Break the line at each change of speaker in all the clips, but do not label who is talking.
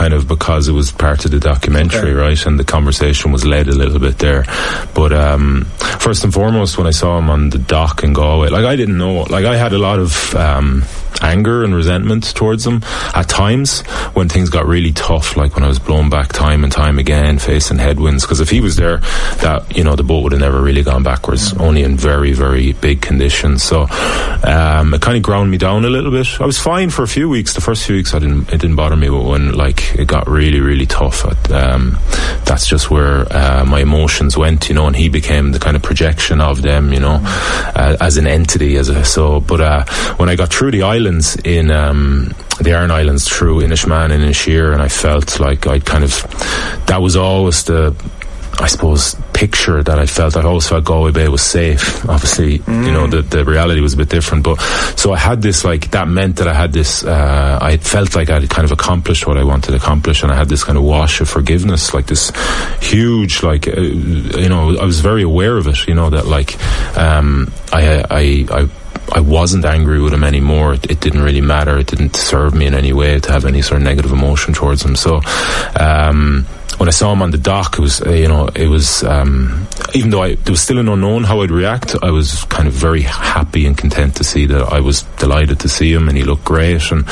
kind of because it was part of the documentary, right? And the conversation was led a little bit there. But first and foremost, when I saw him on the dock in Galway, like, I didn't know, like, I had a lot of anger and resentment towards him at times when things got really tough, like when I was blown back time and time again, facing headwinds, because if he was there, that, you know, the boat would have never really gone backwards, only in very, very big conditions. So it kind of ground me down a little bit. I was fine for a few weeks. The first few weeks it didn't bother me, but when, like, it got really, really tough, that's just where my emotions went, you know, and he became the kind of projection of them, you know, as an entity, but when I got through the islands in the Aran Islands, through Inishmaan and Inisheer, and I felt like that was always the, I suppose, picture that I felt. I always felt Galway Bay was safe. Obviously, you know, the reality was a bit different, but so I had this, like, that meant that I had this, I felt like I had kind of accomplished what I wanted to accomplish, and I had this kind of wash of forgiveness, like this huge, like, you know, I was very aware of it, you know, that, like, I wasn't angry with him anymore. It didn't really matter. It didn't serve me in any way to have any sort of negative emotion towards him. So when I saw him on the dock, it was, you know, it was, even though there was still an unknown how I'd react, I was kind of very happy and content to see that. I was delighted to see him, and he looked great, and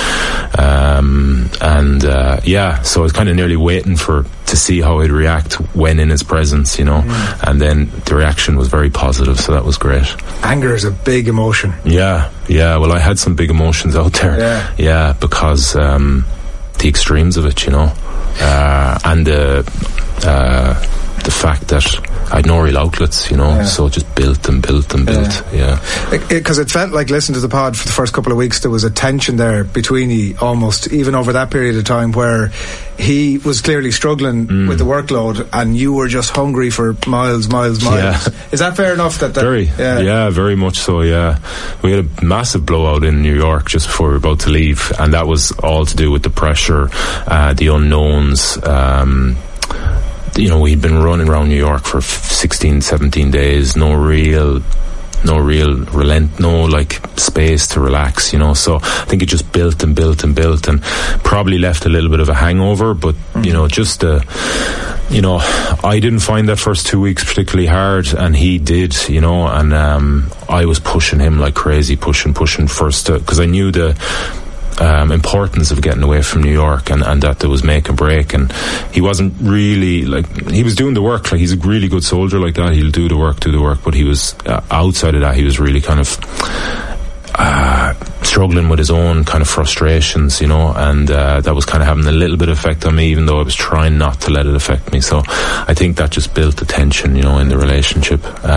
so I was kind of nearly waiting to see how I'd react when in his presence, you know, and then the reaction was very positive, so that was great.
Anger is a big emotion.
Yeah, well, I had some big emotions out there, because the extremes of it, you know, and the fact that I had no real outlets, you know, so it just built and built and built,
Because it felt like, listening to the pod for the first couple of weeks, there was a tension there between you, almost, even over that period of time, where he was clearly struggling with the workload, and you were just hungry for miles. Is that fair enough?
Very much so, yeah. We had a massive blowout in New York just before we were about to leave, and that was all to do with the pressure, the unknowns. You know, we'd been running around New York for 16, 17 days, no space to relax, you know, so I think it just built and built and built, and probably left a little bit of a hangover, but you know, just you know, I didn't find that first 2 weeks particularly hard, and he did, you know, and I was pushing him like crazy, pushing first, because I knew the importance of getting away from New York, and that there was make and break, and he wasn't really, like, he was doing the work, like, he's a really good soldier like that, he'll do the work, but he was outside of that, he was really kind of struggling with his own kind of frustrations, you know, and that was kind of having a little bit of effect on me, even though I was trying not to let it affect me. So I think that just built the tension, you know, in the relationship.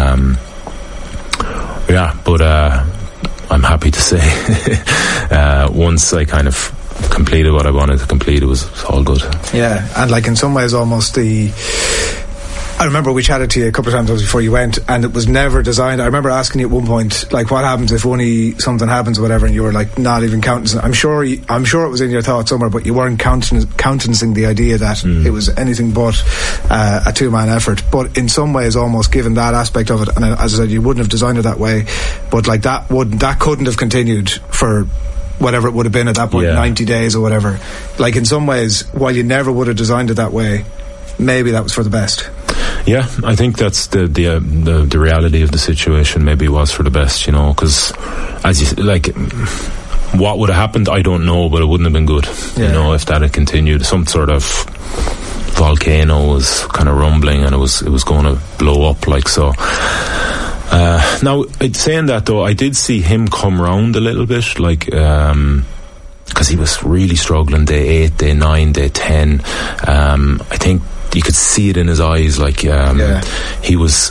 But I'm happy to say once I kind of completed what I wanted to complete, it was all good. Yeah,
and like, in some ways, almost I remember we chatted to you a couple of times before you went, and it was never designed. I remember asking you at one point, like, what happens if only something happens or whatever, and you were like, not even counting. I'm sure it was in your thoughts somewhere, but you weren't countenancing the idea that it was anything but a two-man effort. But in some ways, almost, given that aspect of it, and as I said, you wouldn't have designed it that way, but like, that couldn't have continued for whatever it would have been at that point, 90 days or whatever. Like, in some ways, while you never would have designed it that way, maybe that was for the best.
Yeah, I think that's the reality of the situation. Maybe it was for the best, you know, because as you like, what would have happened, I don't know, but it wouldn't have been good, you know, if that had continued. Some sort of volcano was kind of rumbling, and it was going to blow up, like, so. Now, saying that though, I did see him come round a little bit, like, because he was really struggling day 8, day 9, day 10. I think you could see it in his eyes, like, he was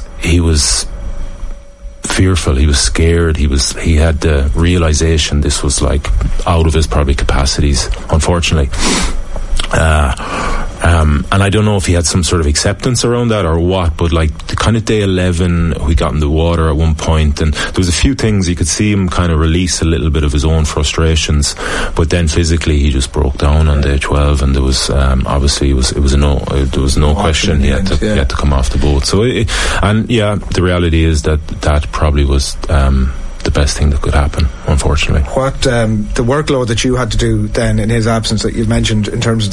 fearful, he was scared, he had the realization this was like out of his probably capacities, unfortunately. And I don't know if he had some sort of acceptance around that or what, but like, the kind of day 11, we got in the water at one point, and there was a few things you could see him kind of release a little bit of his own frustrations, but then physically he just broke down on day 12, and there was obviously there was no question he had to come off the boat. So the reality is that probably was the best thing that could happen, unfortunately.
What the workload that you had to do then in his absence that you've mentioned, in terms of